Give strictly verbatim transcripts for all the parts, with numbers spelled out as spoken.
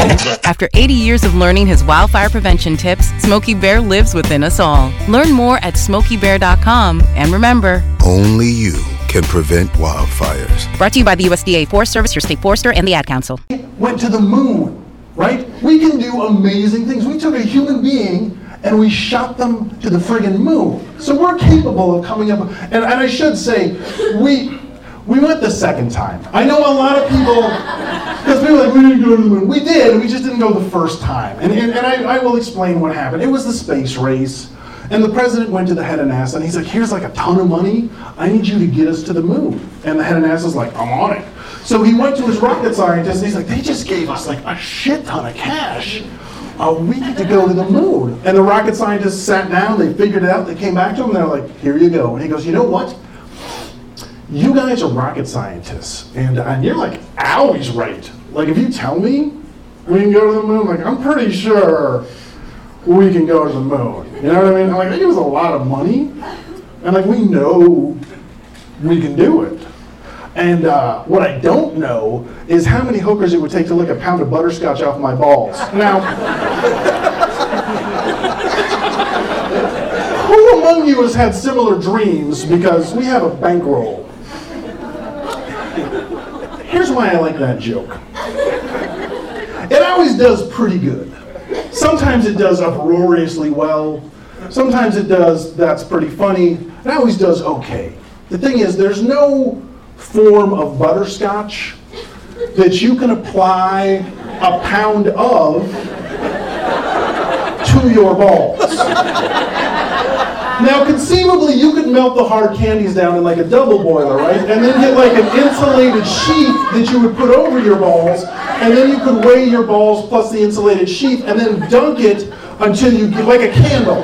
After eighty years of learning his wildfire prevention tips, Smokey Bear lives within us all. Learn more at smokey bear dot com. And remember, only you can prevent wildfires. Brought to you by the U S D A Forest Service, your state forester, and the Ad Council. Went to the moon, right? We can do amazing things. We took a human being and we shot them to the friggin' moon. So we're capable of coming up, and, and I should say, we we went the second time. I know a lot of people, because people are like, we didn't go to the moon. We did, we just didn't go the first time. And, and, and I, I will explain what happened. It was the space race, and the president went to the head of NASA, and he's like, here's like a ton of money. I need you to get us to the moon. And the head of NASA's like, I'm on it. So he went to his rocket scientist, and he's like, they just gave us like a shit ton of cash. Uh, we need to go to the moon. And the rocket scientists sat down, they figured it out, they came back to him, and they're like, here you go. And he goes, you know what? You guys are rocket scientists, and, uh, and you're like always right. Like, if you tell me we can go to the moon, like, I'm pretty sure we can go to the moon. You know what I mean? Like, they give us a lot of money, and like, we know we can do it. And uh, what I don't know is how many hookers it would take to lick a pound of butterscotch off my balls. Now, who among you has had similar dreams? Because we have a bankroll. Here's why I like that joke. It always does pretty good. Sometimes it does uproariously well. Sometimes it does, that's pretty funny. It always does okay. The thing is, there's no form of butterscotch that you can apply a pound of to your balls. Now, conceivably, you could melt the hard candies down in like a double boiler, right? And then get like an insulated sheath that you would put over your balls, and then you could weigh your balls plus the insulated sheath, and then dunk it until you get like a candle.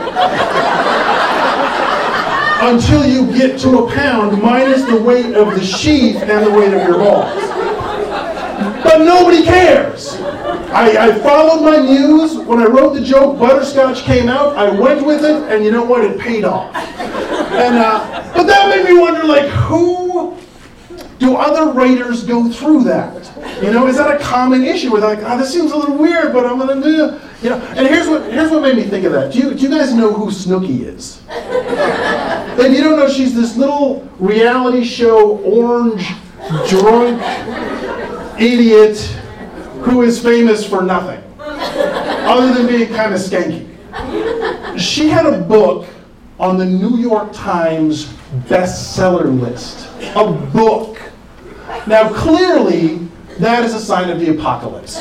Until you get to a pound minus the weight of the sheath and the weight of your balls. But nobody cares. I, I followed my muse. When I wrote the joke, butterscotch came out. I went with it, and you know what? It paid off. And uh, but that made me wonder, like, who do other writers go through that? You know, is that a common issue? Where they're like, oh, this seems a little weird, but I'm gonna do it. You know, and here's what here's what made me think of that. Do you do you guys know who Snooki is? If you don't know, she's this little reality show orange drunk idiot who is famous for nothing, other than being kind of skanky. She had a book on the New York Times bestseller list. A book. Now, clearly, that is a sign of the apocalypse.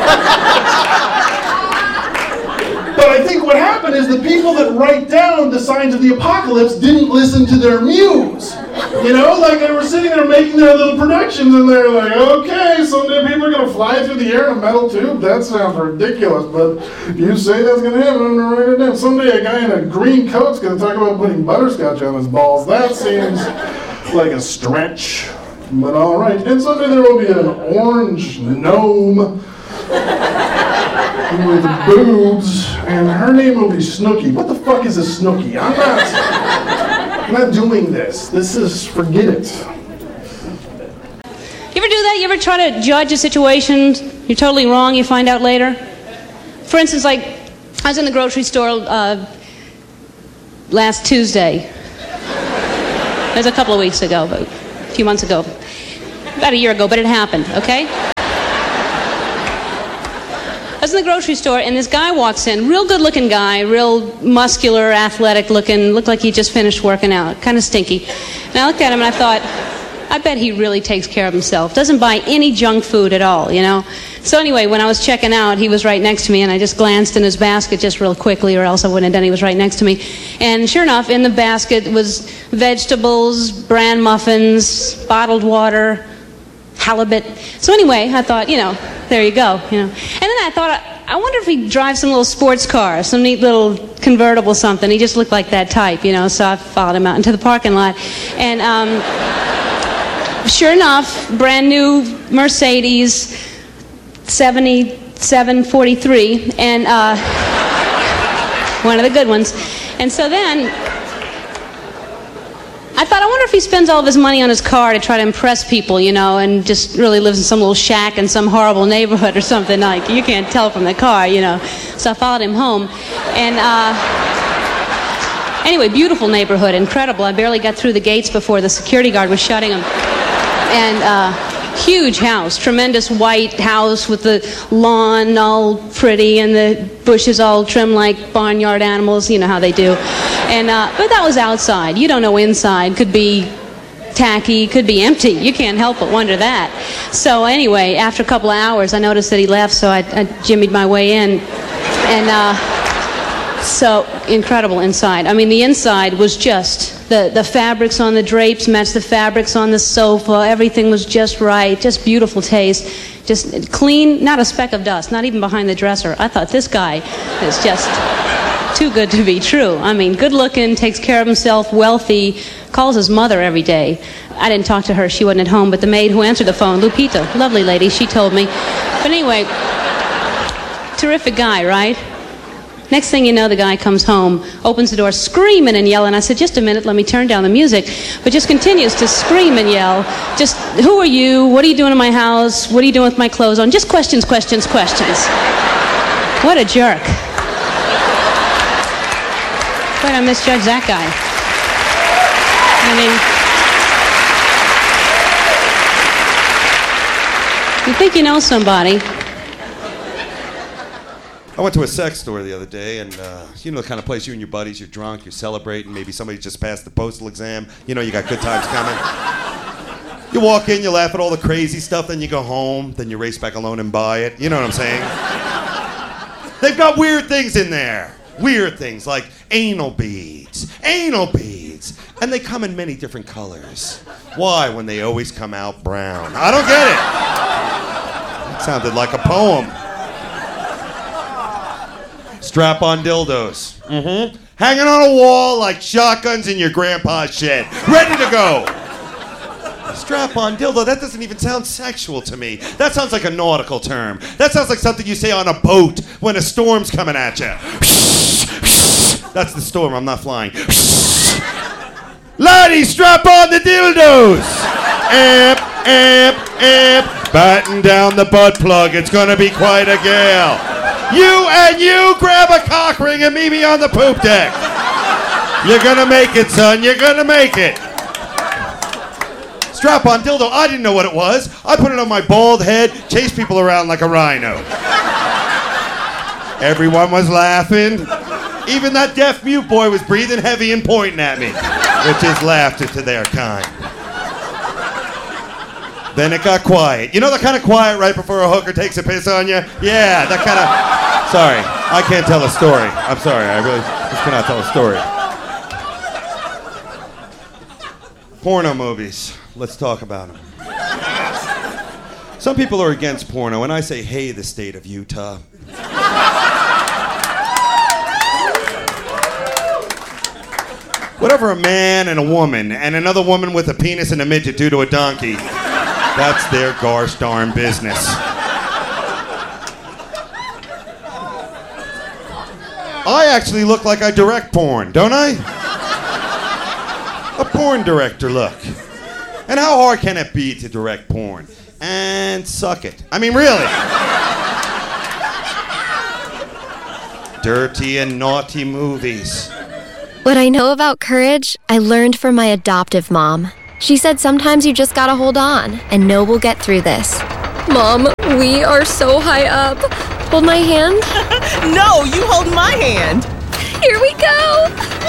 But I think what happened is the people that write down the signs of the apocalypse didn't listen to their muse. You know, like they were sitting there making their little productions and they're like, okay, someday people are going to fly through the air in a metal tube? That sounds ridiculous, but you say that's going to happen, I'm going to write it down. Someday a guy in a green coat's going to talk about putting butterscotch on his balls. That seems like a stretch, but all right. And someday there will be an orange gnome with boobs, and her name will be Snooki. What the fuck is a Snooki? I'm not, I'm not doing this. This is, forget it. You ever do that? You ever try to judge a situation? You're totally wrong, you find out later? For instance, like, I was in the grocery store uh, last Tuesday. It was a couple of weeks ago, but a few months ago. About a year ago, but it happened, okay? I was in the grocery store, and this guy walks in, real good-looking guy, real muscular, athletic-looking, looked like he just finished working out, kind of stinky. And I looked at him, and I thought, I bet he really takes care of himself, doesn't buy any junk food at all, you know? So anyway, when I was checking out, he was right next to me, and I just glanced in his basket just real quickly, or else I wouldn't have done. He was right next to me. And sure enough, in the basket was vegetables, bran muffins, bottled water, halibut. So anyway, I thought, you know, there you go, you know. And then I thought, I wonder if he drives some little sports car, some neat little convertible something. He just looked like that type, you know, so I followed him out into the parking lot. And um, sure enough, brand new Mercedes, seventy-seven forty-three, and uh, one of the good ones. And so then, I thought, I wonder if he spends all of his money on his car to try to impress people, you know, and just really lives in some little shack in some horrible neighborhood or something. Like, you can't tell from the car, you know. So I followed him home. And, uh, anyway, beautiful neighborhood, incredible. I barely got through the gates before the security guard was shutting them. And, uh... huge house, tremendous white house with the lawn all pretty and the bushes all trimmed like barnyard animals, you know how they do. And uh, but that was outside. You don't know inside. Could be tacky, could be empty. You can't help but wonder that. So anyway, after a couple of hours, I noticed that he left, so I, I jimmied my way in. And uh, so incredible inside. I mean, the inside was just... The, the fabrics on the drapes matched the fabrics on the sofa. Everything was just right. Just beautiful taste. Just clean, not a speck of dust, not even behind the dresser. I thought, this guy is just too good to be true. I mean, good looking, takes care of himself, wealthy, calls his mother every day. I didn't talk to her. She wasn't at home. But the maid who answered the phone, Lupita, lovely lady, she told me. But anyway, terrific guy, right? Next thing you know, the guy comes home, opens the door, screaming and yelling. I said, just a minute, let me turn down the music. But just continues to scream and yell. Just, who are you? What are you doing in my house? What are you doing with my clothes on? Just questions, questions, questions. What a jerk. Wait, I misjudged that guy. I mean, you think you know somebody. I went to a sex store the other day, and uh, you know the kind of place you and your buddies, you're drunk, you're celebrating, maybe somebody just passed the postal exam, you know you got good times coming. You walk in, you laugh at all the crazy stuff, then you go home, then you race back alone and buy it, you know what I'm saying? They've got weird things in there. Weird things like anal beads, anal beads, and they come in many different colors. Why, when they always come out brown? I don't get it. It sounded like a poem. Strap-on dildos. Mm-hmm. Hanging on a wall like shotguns in your grandpa's shed. Ready to go. Strap-on dildo, that doesn't even sound sexual to me. That sounds like a nautical term. That sounds like something you say on a boat when a storm's coming at you. That's the storm, I'm not flying. Laddie, strap on the dildos. Amp, amp, amp. Batten down the butt plug, it's gonna be quite a gale. You and you grab a cock ring and meet me on the poop deck. You're gonna make it, son. You're gonna make it. Strap-on dildo. I didn't know what it was. I put it on my bald head, chased people around like a rhino. Everyone was laughing. Even that deaf mute boy was breathing heavy and pointing at me, which is laughter to their kind. Then it got quiet. You know the kind of quiet right before a hooker takes a piss on you? Yeah, that kind of... Sorry, I can't tell a story. I'm sorry, I really just cannot tell a story. Porno movies. Let's talk about them. Some people are against porno, and I say, hey, the state of Utah. Whatever a man and a woman and another woman with a penis and a midget do to a donkey, that's their gosh darn business. I actually look like I direct porn, don't I? A porn director look. And how hard can it be to direct porn? And suck it. I mean, really. Dirty and naughty movies. What I know about courage, I learned from my adoptive mom. She said sometimes you just gotta hold on and know we'll get through this. Mom, we are so high up. Hold my hand. No, you hold my hand. Here we go.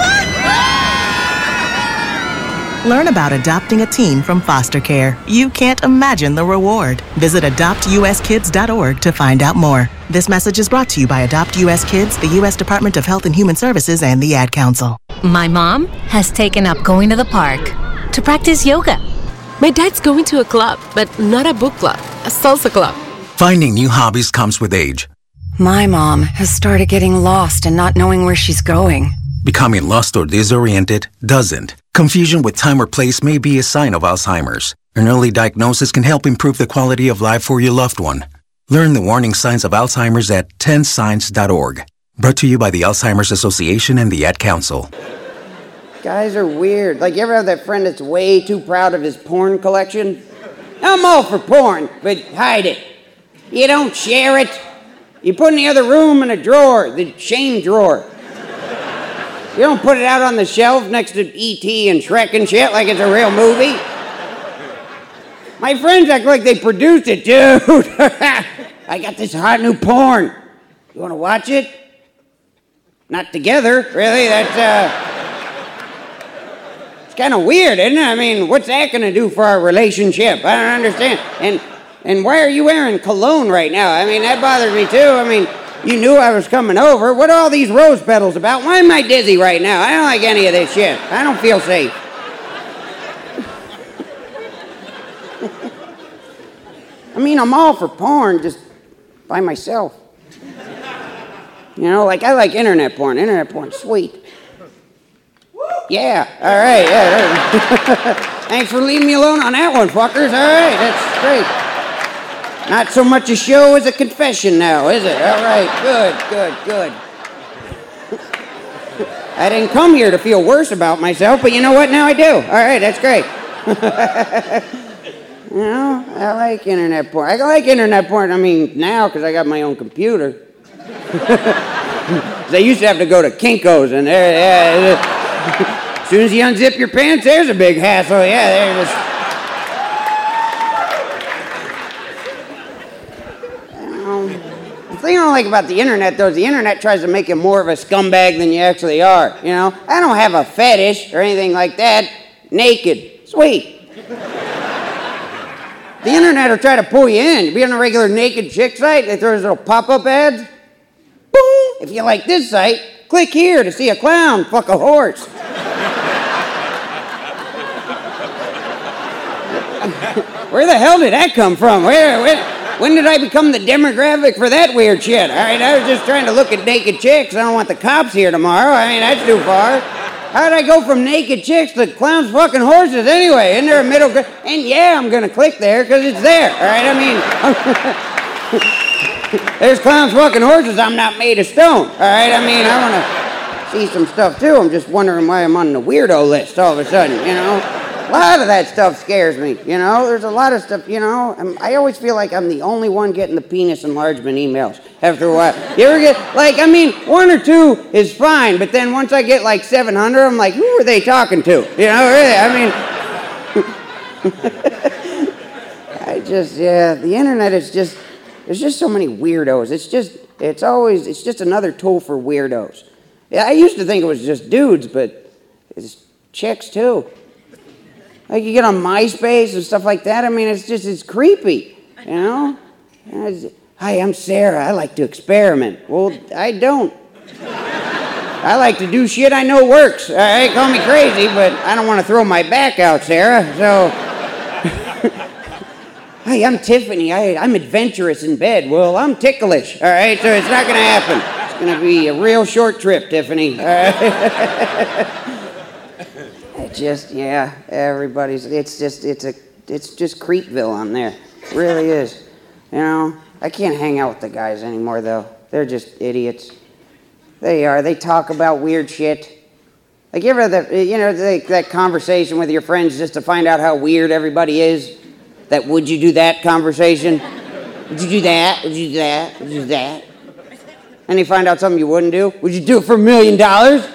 Learn about adopting a teen from foster care. You can't imagine the reward. Visit adopt u s kids dot org to find out more. This message is brought to you by Adopt U S Kids, the U S Department of Health and Human Services, and the Ad Council. My mom has taken up going to the park to practice yoga. My dad's going to a club, but not a book club, a salsa club. Finding new hobbies comes with age. My mom has started getting lost and not knowing where she's going. Becoming lost or disoriented doesn't. Confusion with time or place may be a sign of Alzheimer's. An early diagnosis can help improve the quality of life for your loved one. Learn the warning signs of Alzheimer's at ten signs dot org. Brought to you by the Alzheimer's Association and the Ad Council. Guys are weird. Like, you ever have that friend that's way too proud of his porn collection? I'm all for porn, but hide it. You don't share it. You put it in the other room in a drawer, the shame drawer. You don't put it out on the shelf next to E T and Shrek and shit like it's a real movie. My friends act like they produced it. Dude, I got this hot new porn. You want to watch it? Not together, really. That's, uh... It's kind of weird, isn't it? I mean, what's that going to do for our relationship? I don't understand. And and why are you wearing cologne right now? I mean, that bothers me, too. I mean, you knew I was coming over. What are all these rose petals about? Why am I dizzy right now? I don't like any of this shit. I don't feel safe. I mean, I'm all for porn, just by myself. You know, like, I like internet porn. Internet porn, sweet. Yeah, all right, yeah. Thanks for leaving me alone on that one, fuckers. All right, that's great. Not so much a show as a confession now, is it? All right, good, good, good. I didn't come here to feel worse about myself, but you know what? Now I do. All right, that's great. You know, I like internet porn. I like internet porn, I mean, now, because I got my own computer. They used to have to go to Kinko's, and there, yeah. As soon as you unzip your pants, there's a big hassle. Yeah, there it is. The thing I don't like about the internet, though, is the internet tries to make you more of a scumbag than you actually are, you know? I don't have a fetish or anything like that. Naked. Sweet. The internet will try to pull you in. You be on a regular naked chick site, they throw those little pop-up ads. Boom! If you like this site, click here to see a clown fuck a horse. Where the hell did that come from? Where, where? When did I become the demographic for that weird shit? All right, I was just trying to look at naked chicks. I don't want the cops here tomorrow. I mean, that's too far. How did I go from naked chicks to clowns fucking horses anyway? Isn't there a middle ground? And yeah, I'm going to click there because it's there. All right, I mean, there's clowns fucking horses. I'm not made of stone. All right, I mean, I want to see some stuff too. I'm just wondering why I'm on the weirdo list all of a sudden, you know? A lot of that stuff scares me, you know? There's a lot of stuff, you know? I'm, I always feel like I'm the only one getting the penis enlargement emails after a while. You ever get, like, I mean, one or two is fine, but then once I get like seven hundred, I'm like, who are they talking to? You know, really, I mean... I just, yeah, the internet is just, there's just so many weirdos. It's just, it's always, it's just another tool for weirdos. Yeah, I used to think it was just dudes, but it's chicks too. Like, you get on MySpace and stuff like that. I mean, it's just, it's creepy, you know? Hi, I'm Sarah. I like to experiment. Well, I don't. I like to do shit I know works. All right, call me crazy, but I don't want to throw my back out, Sarah. So, hi, I'm Tiffany. I, I'm adventurous in bed. Well, I'm ticklish, all right? So it's not going to happen. It's going to be a real short trip, Tiffany, all right? Just, yeah, everybody's, it's just, it's a, it's just Creepville on there. It really is. You know, I can't hang out with the guys anymore, though. They're just idiots. They are. They talk about weird shit. Like, you ever have that, you know, that, that conversation with your friends just to find out how weird everybody is? That would you do that conversation? Would you do that? Would you do that? Would you do that? And you find out something you wouldn't do? Would you do it for a million dollars?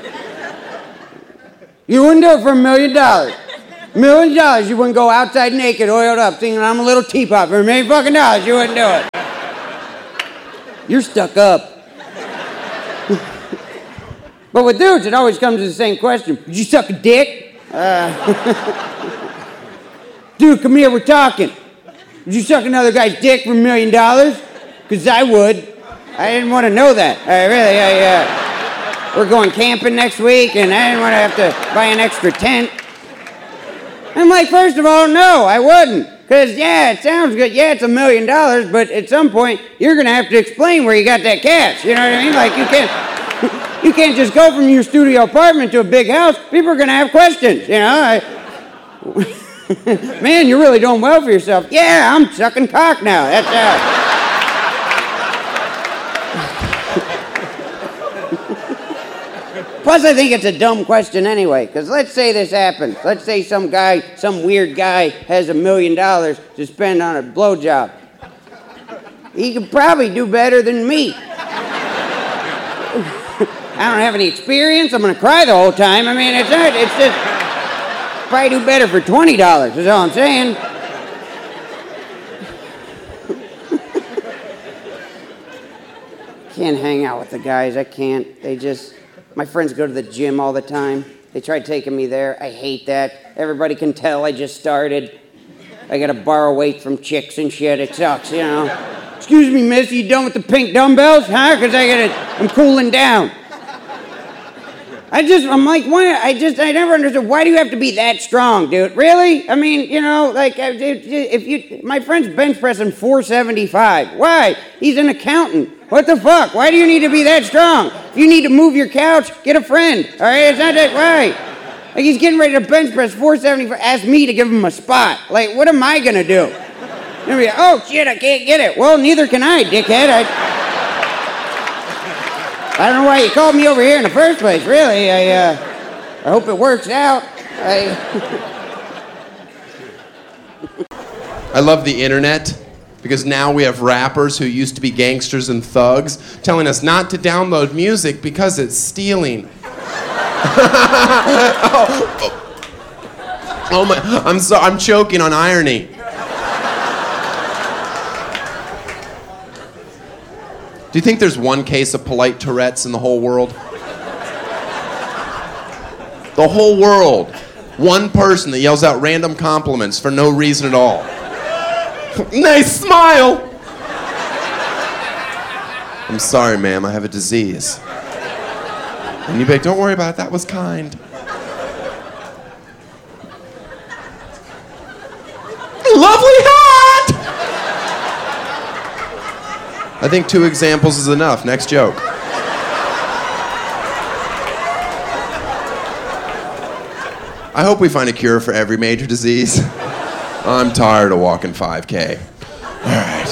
You wouldn't do it for a million dollars. A million dollars, you wouldn't go outside naked, oiled up, singing I'm a little teapot for a million fucking dollars. You wouldn't do it. You're stuck up. But with dudes, it always comes to the same question. Did you suck a dick? Uh, Dude, come here, we're talking. Would you suck another guy's dick for a million dollars? Because I would. I didn't want to know that. I really, I, uh... We're going camping next week, and I didn't want to have to buy an extra tent. I'm like, first of all, no, I wouldn't. Because, yeah, it sounds good. Yeah, it's a million dollars, but at some point, you're going to have to explain where you got that cash. You know what I mean? Like, you can't, you can't just go from your studio apartment to a big house. People are going to have questions, you know? I, man, you're really doing well for yourself. Yeah, I'm sucking cock now. That's uh, Plus, I think it's a dumb question anyway, because let's say this happens. Let's say some guy, some weird guy, has a million dollars to spend on a blowjob. He could probably do better than me. I don't have any experience. I'm going to cry the whole time. I mean, it's not, it's just, probably do better for twenty dollars, is all I'm saying. Can't hang out with the guys. I can't. They just, my friends go to the gym all the time. They tried taking me there. I hate that. Everybody can tell I just started. I got to borrow weight from chicks and shit. It sucks, you know. Excuse me, miss, you done with the pink dumbbells? Huh? Because I got to, I'm cooling down. I just, I'm like, why, I just, I never understood, why do you have to be that strong, dude? Really? I mean, you know, like, if you, my friend's bench pressing four seventy-five. Why? He's an accountant. What the fuck? Why do you need to be that strong? If you need to move your couch, get a friend, all right? It's not that, why? Like, he's getting ready to bench press four seventy-five, ask me to give him a spot. Like, what am I gonna do? Be like, oh, shit, I can't get it. Well, neither can I, dickhead. I... I don't know why you called me over here in the first place, really. I, uh, I hope it works out. I... I love the internet because now we have rappers who used to be gangsters and thugs telling us not to download music because it's stealing. oh, oh. oh my, I'm so, I'm choking on irony. Do you think there's one case of polite Tourette's in the whole world? The whole world. One person that yells out random compliments for no reason at all. Nice smile! I'm sorry, ma'am, I have a disease. And you'd be like, don't worry about it, that was kind. Lovely hat! I think two examples is enough. Next joke. I hope we find a cure for every major disease. I'm tired of walking five K. All right.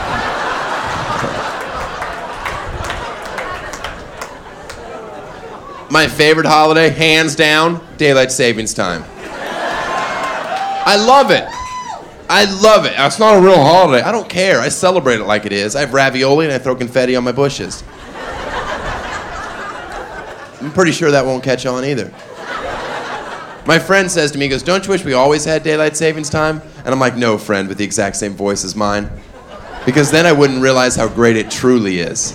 My favorite holiday, hands down, daylight savings time. I love it. I love it. It's not a real holiday. I don't care. I celebrate it like it is. I have ravioli and I throw confetti on my bushes. I'm pretty sure that won't catch on either. My friend says to me, he goes, don't you wish we always had daylight savings time? And I'm like, no, friend, with the exact same voice as mine. Because then I wouldn't realize how great it truly is.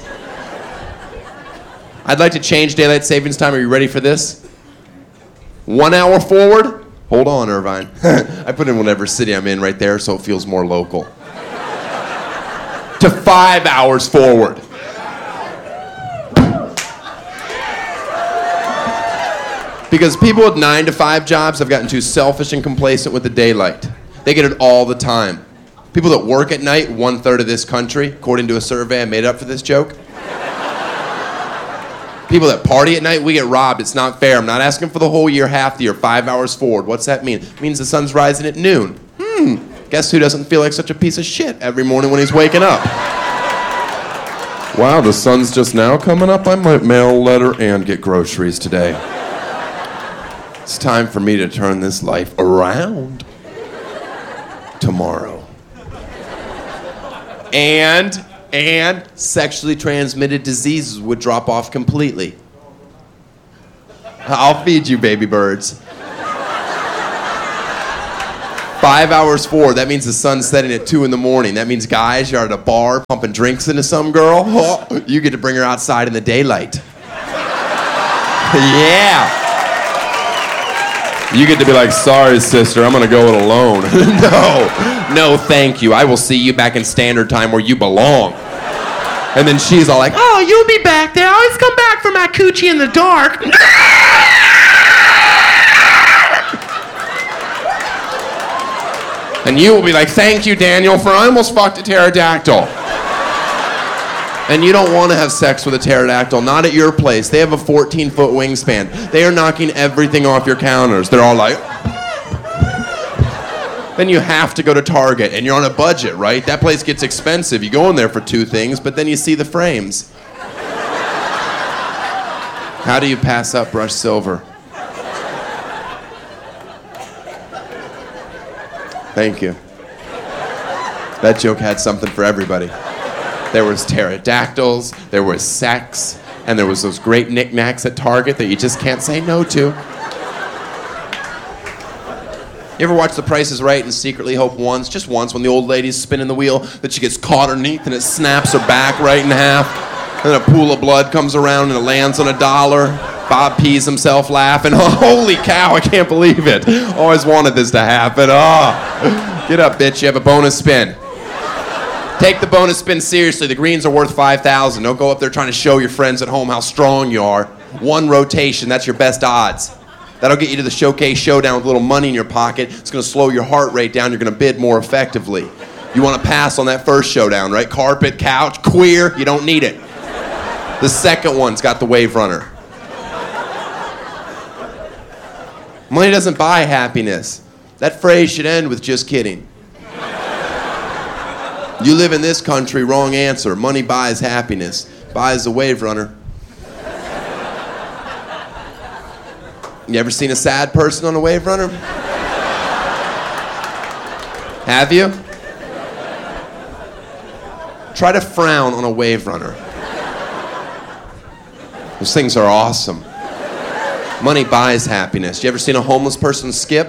I'd like to change daylight savings time. Are you ready for this? One hour forward. Hold on, Irvine. I put in whatever city I'm in right there so it feels more local. To five hours forward. Because people with nine to five jobs have gotten too selfish and complacent with the daylight. They get it all the time. People that work at night, one third of this country, according to a survey I made up for this joke. People that party at night, we get robbed. It's not fair. I'm not asking for the whole year, half the year, five hours forward. What's that mean? It means the sun's rising at noon. Hmm. Guess who doesn't feel like such a piece of shit every morning when he's waking up? Wow, the sun's just now coming up. I might mail a letter and get groceries today. It's time for me to turn this life around. Tomorrow. And... And sexually transmitted diseases would drop off completely. I'll feed you, baby birds. Five hours forward, that means the sun's setting at two in the morning. That means, guys, you're at a bar pumping drinks into some girl. Oh, you get to bring her outside in the daylight. Yeah. You get to be like, sorry, sister, I'm gonna go it alone. No, no, thank you. I will see you back in standard time where you belong. And then she's all like, oh, you'll be back there. I always come back for my coochie in the dark. And you will be like, thank you, Daniel, for I almost fucked a pterodactyl. And you don't want to have sex with a pterodactyl, not at your place. They have a fourteen-foot wingspan. They are knocking everything off your counters. They're all like... Then you have to go to Target, and you're on a budget, right? That place gets expensive. You go in there for two things, but then you see the frames. How do you pass up brushed silver? Thank you. That joke had something for everybody. There was pterodactyls, there was sex, and there was those great knickknacks at Target that you just can't say no to. You ever watch The Price is Right and secretly hope once, just once, when the old lady's spinning the wheel, that she gets caught underneath and it snaps her back right in half, and then a pool of blood comes around and it lands on a dollar? Bob pees himself laughing. Oh, holy cow, I can't believe it. Always wanted this to happen. Oh, get up, bitch, you have a bonus spin. Take the bonus spin seriously. The greens are worth five thousand dollars. Don't go up there trying to show your friends at home how strong you are. One rotation, that's your best odds. That'll get you to the showcase showdown with a little money in your pocket. It's going to slow your heart rate down. You're going to bid more effectively. You want to pass on that first showdown, right? Carpet, couch, queer, you don't need it. The second one's got the Wave Runner. Money doesn't buy happiness. That phrase should end with just kidding. You live in this country, wrong answer. Money buys happiness. Buys the Wave Runner. You ever seen a sad person on a Wave Runner? Have you? Try to frown on a Wave Runner. Those things are awesome. Money buys happiness. You ever seen a homeless person skip?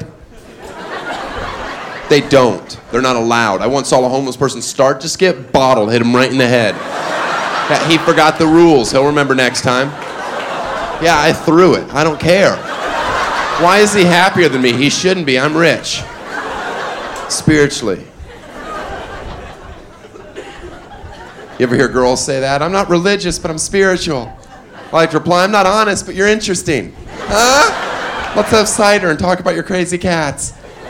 They don't. They're not allowed. I once saw a homeless person start to skip, bottle hit him right in the head. Yeah, he forgot the rules. He'll remember next time. Yeah, I threw it. I don't care. Why is he happier than me? He shouldn't be. I'm rich. Spiritually. You ever hear girls say that? I'm not religious, but I'm spiritual. I like to reply, I'm not honest, but you're interesting. Huh? Let's have cider and talk about your crazy cats.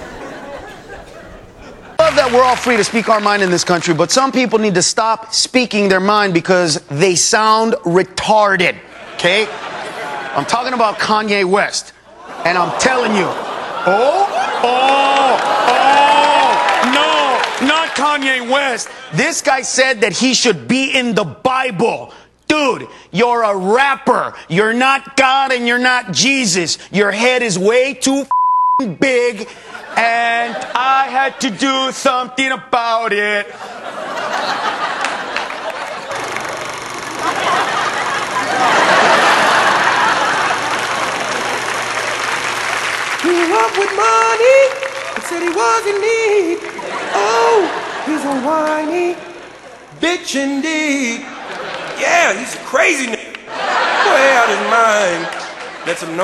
I love that we're all free to speak our mind in this country, but some people need to stop speaking their mind because they sound retarded, okay? I'm talking about Kanye West, and I'm telling you, oh, oh, oh, no, not Kanye West. This guy said that he should be in the Bible. Dude, you're a rapper. You're not God and you're not Jesus. Your head is way too f***ing big, and I had to do something about it. Grew up with money and said he was in need. Oh, he's a whiny bitch indeed. Yeah, he's a crazy nigga. Way out his mind. Let him know.